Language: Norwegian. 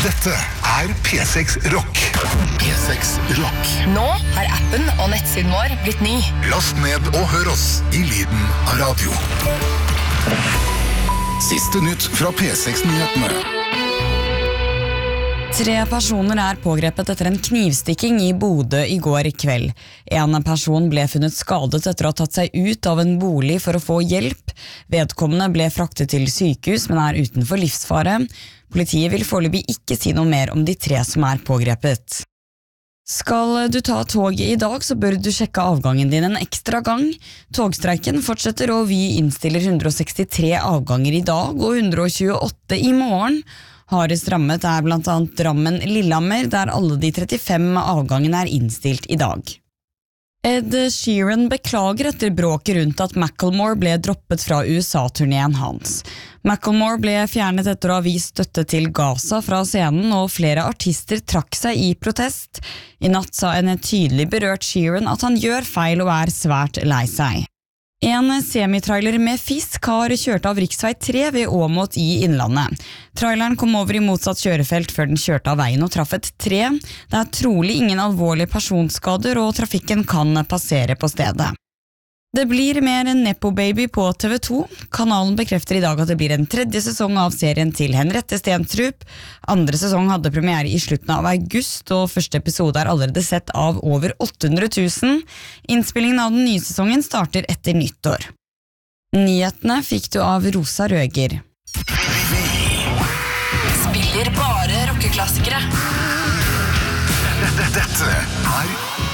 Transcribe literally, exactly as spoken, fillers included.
Dette er P seks Rock. P seks Rock. Nå har appen og nettsiden vår blitt ny. Last ned og hør oss i lyden av radio. Siste nytt fra P seks-nyhetene. Tre personer er pågrepet etter en knivstikking i Bodø i går kveld. En person ble funnet skadet etter å ha tatt seg ut av en bolig for å få hjelp. Vedkommende ble fraktet til sykehus, men er utenfor livsfare. Politiet vil foreløpig ikke si noe mer om de tre som er pågrepet. Skal du ta toget i dag, så bør du sjekke avgangen din en ekstra gang. Togstreiken fortsetter, og vi innstiller hundre og sekstitre avganger i dag og hundre og tjueåtte i morgen. Hardest rammet er blant annet Drammen-Lillehammer, der alle de trettifem avgangene er innstilt i dag. Ed Sheeran beklager etter bråket rundt at Macklemore ble droppet fra U S A-turneen hans. Macklemore ble fjernet etter å ha vist støtte til Gaza fra scenen, og flere artister trakk seg i protest. I natt sa en tydelig berørt Sheeran at han gjør feil og er svært lei seg. En semitrailer med fisk har kjørt av riksvei tre ved Åmot i Innlandet. Traileren kom over i motsatt kjørefelt før den kjørte av veien og traff et tre. Det er trolig ingen alvorlige personskader, og trafikken kan passere på stedet. Det blir mer en Nepo Baby på T V to. Kanalen bekrefter i dag at det blir en tredje sesong av serien til Henriette Stenstrup. Andre sesong hadde premiere i slutten av august, og første episode er allerede sett av over åtte hundre tusen. Innspillingen av den nye sesongen starter etter nyttår. Nyhetene fikk du av Rosa Røger. Spiller bare rockeklassikere. Dette er